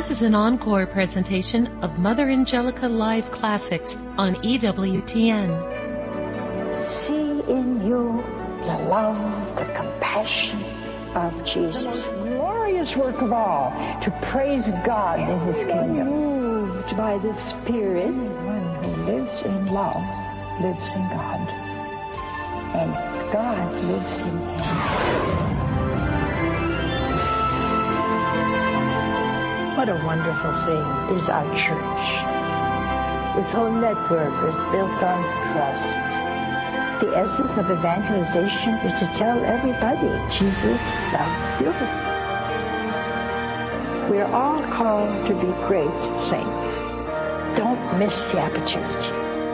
This is an encore presentation of Mother Angelica Live Classics on EWTN. See in you the love, the compassion of Jesus. The glorious work of all, to praise God in His kingdom. Moved by the Spirit, one who lives in love lives in God, and God lives in him. What a wonderful thing is our church. This whole network is built on trust. The essence of evangelization is to tell everybody Jesus loves you. We are all called to be great saints. Don't miss the opportunity.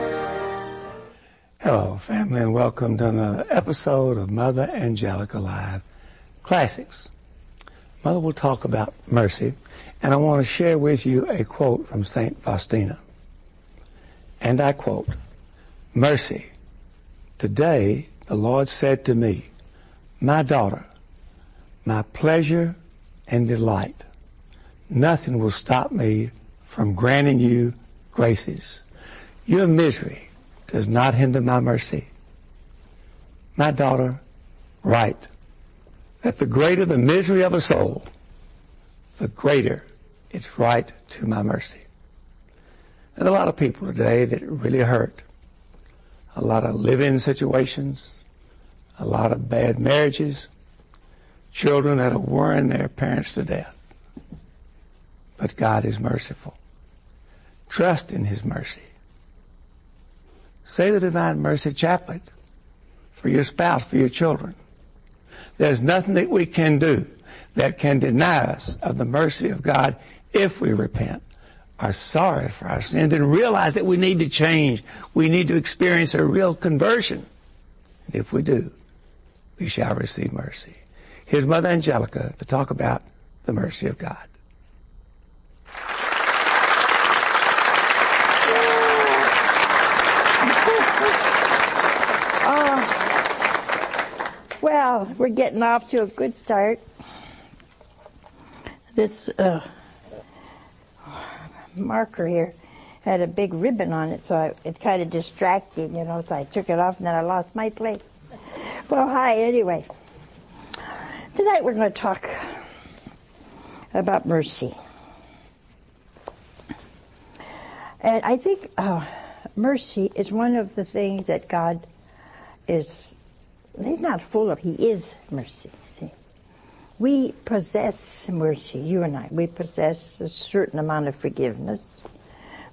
Hello, family, and welcome to another episode of Mother Angelica Live Classics. Mother will talk about mercy, and I want to share with you a quote from St. Faustina. And I quote, "Mercy, today the Lord said to me, my daughter, my pleasure and delight, nothing will stop me from granting you graces. Your misery does not hinder my mercy. My daughter, write that the greater the misery of a soul, the greater its right to my mercy." There's a lot of people today that really hurt. A lot of live-in situations, a lot of bad marriages, children that are worrying their parents to death. But God is merciful. Trust in His mercy. Say the Divine Mercy Chaplet for your spouse, for your children. There's nothing that we can do that can deny us of the mercy of God if we repent, are sorry for our sins, and realize that we need to change. We need to experience a real conversion. And if we do, we shall receive mercy. Here's Mother Angelica to talk about the mercy of God. Well, we're getting off to a good start. This marker here had a big ribbon on it, so it's kind of distracting, so I took it off and then I lost my place. Well, hi, anyway. Tonight we're going to talk about mercy. And I think mercy is one of the things that God He's not full of, He is mercy. See, we possess mercy, you and I. We possess a certain amount of forgiveness.